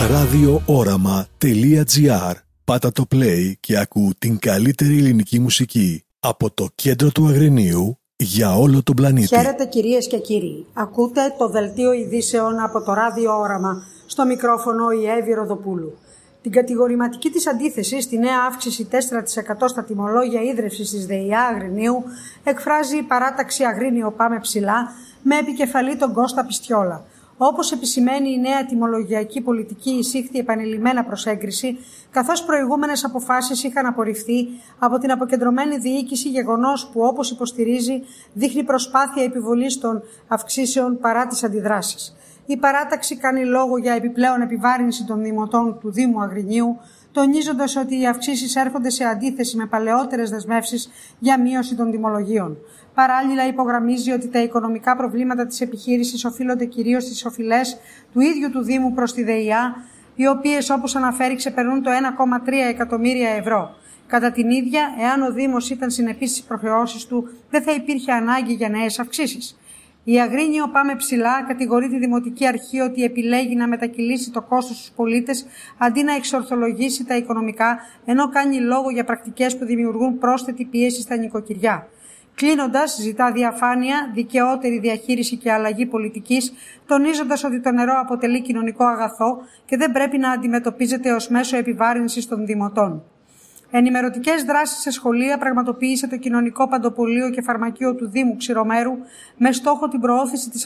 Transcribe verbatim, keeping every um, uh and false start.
ραδιόοραμα τελεία τζι άρ. Πάτα το play και ακού την καλύτερη ελληνική μουσική από το κέντρο του Αγρινίου για όλο τον πλανήτη. Χαίρετε κυρίες και κύριοι. Ακούτε το δελτίο ειδήσεων από το ραδιόοραμα. Στο μικρόφωνο η Εύη Ροδοπούλου. Την κατηγορηματική της αντίθεση στη νέα αύξηση τέσσερα τοις εκατό στα τιμολόγια ίδρυυσης της ΔΕΙΑ Αγρινίου εκφράζει η παράταξη Αγρίνιο Πάμε Ψηλά με επικεφαλή τον Κώστα Πιστιόλα. Όπως επισημαίνει η νέα τιμολογιακή πολιτική, εισήχθη επανειλημμένα προς έγκριση, καθώς προηγούμενες αποφάσεις είχαν απορριφθεί από την αποκεντρωμένη διοίκηση, γεγονός που, όπως υποστηρίζει, δείχνει προσπάθεια επιβολής των αυξήσεων παρά τις αντιδράσεις. Η παράταξη κάνει λόγο για επιπλέον επιβάρυνση των δημοτών του Δήμου Αγρινίου, τονίζοντας ότι οι αυξήσεις έρχονται σε αντίθεση με παλαιότερες δεσμεύσεις για μείωση των τιμολογίων. Παράλληλα, υπογραμμίζει ότι τα οικονομικά προβλήματα της επιχείρησης οφείλονται κυρίως στις οφειλές του ίδιου του Δήμου προς τη ΔΕΙΑ, οι οποίες, όπως αναφέρει, ξεπερνούν το ένα κόμμα τρία εκατομμύρια ευρώ. Κατά την ίδια, εάν ο Δήμος ήταν συνεπής στις υποχρεώσεις του, δεν θα υπήρχε ανάγκη για νέες αυξήσεις. Η Αγρίνιο Πάμε Ψηλά κατηγορεί τη Δημοτική Αρχή ότι επιλέγει να μετακυλήσει το κόστος στους πολίτες αντί να εξορθολογήσει τα οικονομικά, ενώ κάνει λόγο για πρακτικές που δημιουργούν πρόσθετη πίεση στα νοικοκυριά. Κλείνοντας, ζητά διαφάνεια, δικαιότερη διαχείριση και αλλαγή πολιτικής, τονίζοντας ότι το νερό αποτελεί κοινωνικό αγαθό και δεν πρέπει να αντιμετωπίζεται ως μέσο επιβάρυνσης των δημοτών. Ενημερωτικές δράσεις σε σχολεία πραγματοποίησε το Κοινωνικό Παντοπολείο και Φαρμακείο του Δήμου Ξηρομέρου με στόχο την προώθηση της